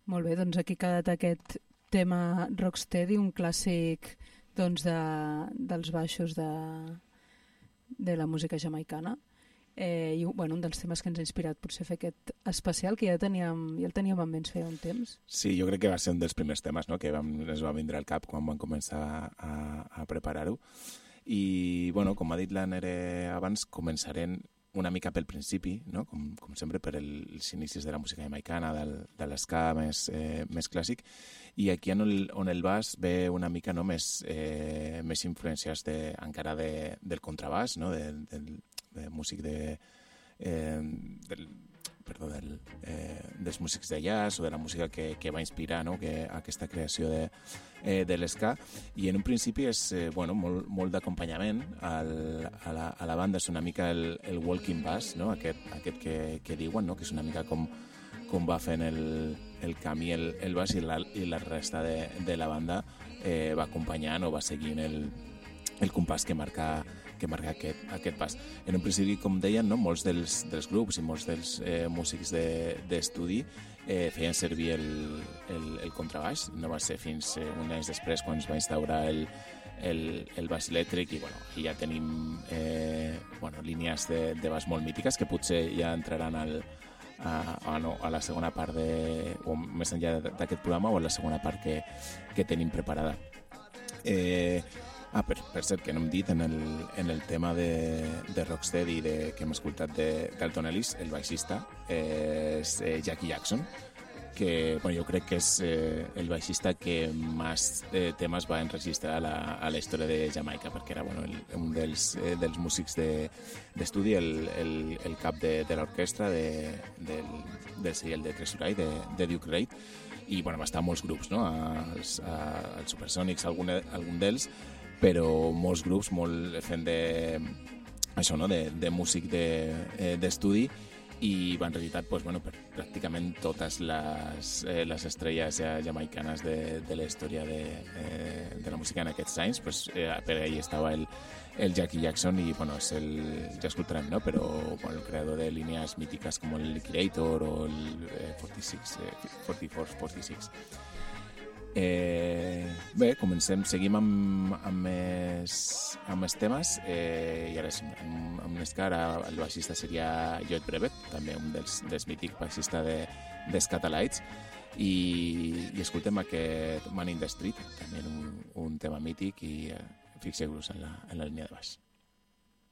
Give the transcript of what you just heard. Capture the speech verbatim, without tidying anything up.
Molt bé, doncs aquí ha quedat aquest tema Rocksteady, un clàssic doncs, de, dels baixos de, de la música jamaicana. Eh, I bueno, un dels temes que ens ha inspirat potser fer aquest especial, que ja, teníem, ja el teníem en ment fer un temps. Sí, jo crec que va ser un dels primers temes, no?, que vam, ens va vindre al cap quan vam començar a, a preparar-ho. I, bueno, com ha dit la Nere abans, començarem una mica pel principi, no?, com, com sempre per el, els inicis de la música jamaicana, del, de l'esca més, eh, més clàssic, i aquí on el, on el baix ve una mica, no?, més, eh, més influències de, encara de, del contrabaix, no?, de, del, de músic de, eh, del, perdó, del, eh, dels músics de jazz o de la música que, que va inspirar, no?, que, aquesta creació de, eh, de l'esca. I en un principi és eh, bueno, molt, molt d'acompanyament al, a, la, a la banda, és una mica el, el walking bass, no?, aquest, aquest que, que diuen, no?, que és una mica com, com va fent el, el camí el, el bass i la, i la resta de, de la banda eh, va acompanyant o va seguint el, el compàs que marca que marca aquest, aquest pas. En un principi, com deien, no, molts dels, dels grups i molts dels eh, músics d'estudi de, eh, feien servir el, el, el contrabaix. No va ser fins eh, un anys després quan es va instaurar el, el, el baix elèctric i bueno, ja tenim eh, bueno, línies de, de baix molt mítiques que potser ja entraran al, a, a, no, a la segona part de, o més enllà d'aquest programa o a la segona part que, que tenim preparada. Eh, Ah, per, per cert, que no hem dit en el, en el tema de, de Rocksteady de, que hem escoltat d'Alton Ellis, el baixista eh, és eh, Jackie Jackson, que bueno, jo crec que és eh, el baixista que més eh, temes va enregistrar a la, a la història de Jamaica, perquè era bueno, el, un dels, eh, dels músics d'estudi, de, el, el, el cap de, de l'orquestra de, del, del serial de Treasurai, de, de Duke Reid, i bueno, va estar a molts grups, no? als, a, als Supersonics, algun, algun d'ells, però molts grups molt fent de, això, no? de, de músic d'estudi de, eh, i en realitat pues, bueno, per pràcticament totes les, eh, les estrelles ja jamaicanes de, de la història de, eh, de la música en aquests anys, pues, eh, per ahí estava el, el Jackie Jackson i bueno, és el, ja escoltarem, no? Però bueno, el creador de línies mítiques com el Liquidator o el eh, quaranta-sis, eh, quaranta-quatre quaranta-sis. Eh, bé, comencem, seguim amb, amb, més, amb més temes eh, i ara amb, amb l'esca, ara el baixista seria Lloyd Brevet, també un dels, dels mítics baixistes de, dels Catalites, i, i escoltem aquest Man in the Street, també un, un tema mític, i eh, fixeu-vos en la, en la línia de baix.